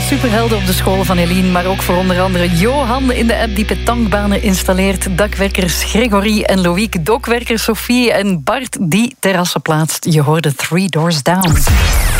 superhelden op de school van Eline, maar ook voor onder andere Johan in de app die petankbanen installeert, dakwerkers Gregory en Loïc, dokwerkers Sophie en Bart die terrassen plaatst. Je hoorde Three Doors Down.